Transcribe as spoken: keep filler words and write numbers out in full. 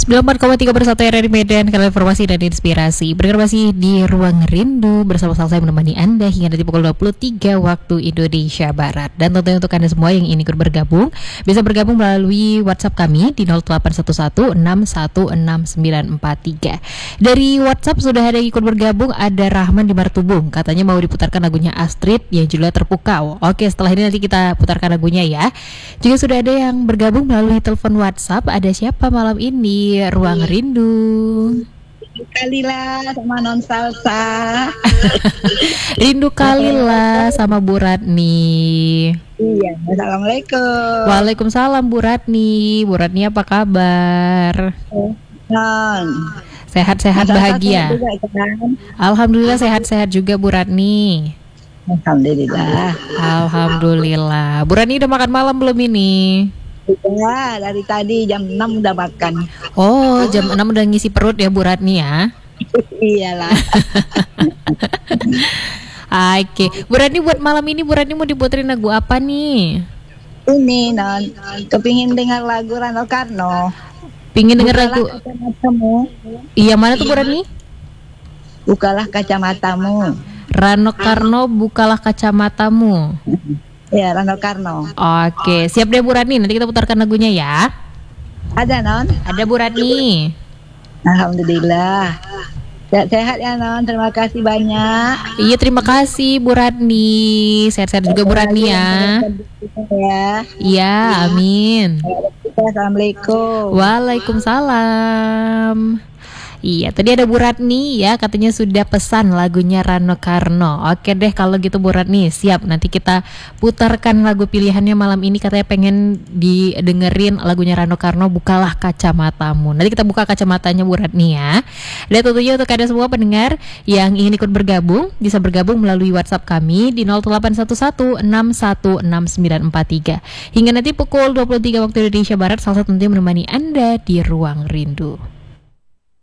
sembilan puluh empat koma tiga Bersatu R R I Medan, kanal informasi dan inspirasi. Bergerak masih di Ruang Rindu bersama saya menemani Anda hingga nanti pukul dua puluh tiga waktu Indonesia Barat. Dan tentunya untuk Anda semua yang ingin ikut bergabung, bisa bergabung melalui WhatsApp kami di nol delapan satu satu enam satu enam sembilan empat tiga. Dari WhatsApp sudah ada yang ikut bergabung, ada Rahman di Martubung. Katanya mau diputarkan lagunya Astrid yang judulnya Terpukau. Oke, setelah ini nanti kita putarkan lagunya ya. Juga sudah ada yang bergabung melalui telepon WhatsApp. Ada siapa malam ini? Ruang Rindu. Kalila sama non salsa. Rindu Kalila sama Bu Ratni. Iya, assalamualaikum. Waalaikumsalam Bu Ratni. Bu Ratni apa kabar? Non. Sehat-sehat bahagia. Juga, kan? Alhamdulillah sehat-sehat juga Bu Ratni. Alhamdulillah. Alhamdulillah. Bu Ratni udah makan malam belum ini? Ya, dari tadi jam enam udah makan. Oh, jam enam udah ngisi perut ya Bu Ratni ya? Iyalah. Oke, Bu Ratni buat malam ini Bu Ratni mau diputerin lagu apa nih? Ini non, kepingin dengar lagu Rano Karno. Pingin denger Bukalah lagu? kacamatamu. Iya, mana tuh Bu Ratni? Bukalah kacamatamu. Rano Karno, bukalah kacamatamu. Ya, Rano Karno. Oke, siap deh Bu Ratni. Nanti kita putarkan lagunya ya. Ada non? Ada Bu Ratni. Alhamdulillah. Sehat ya non, terima kasih banyak. Iya, terima kasih Bu Ratni. Sehat-sehat juga Bu Ratni ya. Ya. Iya, amin. Assalamualaikum. Waalaikumsalam. Iya, tadi ada Bu Ratni ya, katanya sudah pesan lagunya Rano Karno. Oke deh kalau gitu Bu Ratni, siap. Nanti kita putarkan lagu pilihannya malam ini. Katanya pengen didengerin lagunya Rano Karno, Bukalah Kacamatamu. Nanti kita buka kacamatanya Bu Ratni ya. Dan tentunya untuk ada semua pendengar yang ingin ikut bergabung, bisa bergabung melalui WhatsApp kami di nol delapan satu satu enam satu enam sembilan empat tiga. Hingga nanti pukul dua puluh tiga waktu Indonesia Barat, salah satu tentunya menemani Anda di Ruang Rindu.